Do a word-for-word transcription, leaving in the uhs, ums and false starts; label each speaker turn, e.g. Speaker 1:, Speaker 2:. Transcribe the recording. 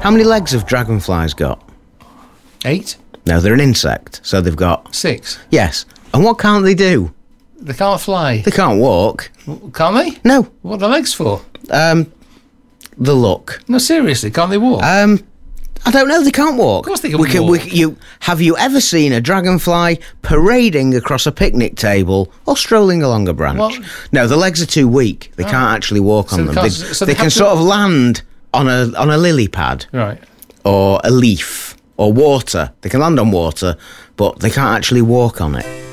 Speaker 1: How many legs have dragonflies got?
Speaker 2: Eight?
Speaker 1: No, they're an insect, so they've got...
Speaker 2: Six?
Speaker 1: Yes. And what can't they do?
Speaker 2: They can't fly.
Speaker 1: They can't walk.
Speaker 2: Can't they?
Speaker 1: No.
Speaker 2: What are the legs for?
Speaker 1: Um, the look.
Speaker 2: No, seriously, can't they walk?
Speaker 1: Um, I don't know. They can't walk.
Speaker 2: Of course they can
Speaker 1: we can,
Speaker 2: walk.
Speaker 1: We, you, have you ever seen a dragonfly parading across a picnic table or strolling along a branch?
Speaker 2: Well-
Speaker 1: No, the legs are too weak. They can't actually walk
Speaker 2: So
Speaker 1: on
Speaker 2: they
Speaker 1: them. They,
Speaker 2: can't- so
Speaker 1: they
Speaker 2: they
Speaker 1: can
Speaker 2: have to-
Speaker 1: sort of land on a on a lily pad
Speaker 2: Right.
Speaker 1: or a leaf or water. They can land on water, but they can't actually walk on it.